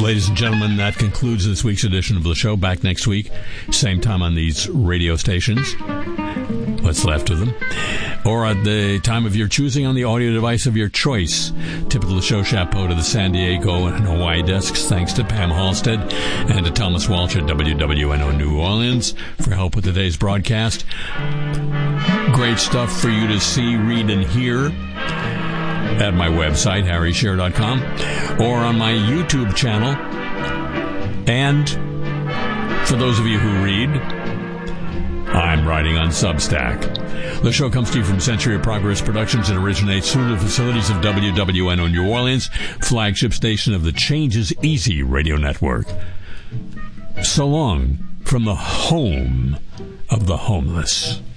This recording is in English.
Ladies and gentlemen, that concludes this week's edition of the show. Back next week, same time on these radio stations. What's left of them. Or at the time of your choosing on the audio device of your choice. Tip of the show chapeau to the San Diego and Hawaii desks. Thanks to Pam Halstead and to Thomas Walsh at WWNO New Orleans for help with today's broadcast. Great stuff for you to see, read, and hear at my website, harryshear.com, or on my YouTube channel. And for those of you who read, I'm writing on Substack. The show comes to you from Century of Progress Productions and originates through the facilities of WWNO New Orleans, flagship station of the Change is Easy radio network. So long from the home of the homeless.